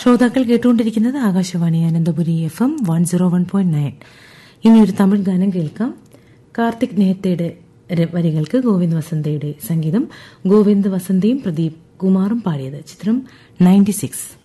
ശ്രോതാക്കൾ കേട്ടുകൊണ്ടിരിക്കുന്നത് ആകാശവാണി അനന്തപുരി FM 101.9. ഇനിയൊരു തമിഴ് ഗാനം കേൾക്കാം. കാർത്തിക് നേഹത്തയുടെ വരികൾക്ക് ഗോവിന്ദ് വസന്തയുടെ സംഗീതം. ഗോവിന്ദ് വസന്തയും പ്രദീപ് കുമാറും പാടിയത്. ചിത്രം 96.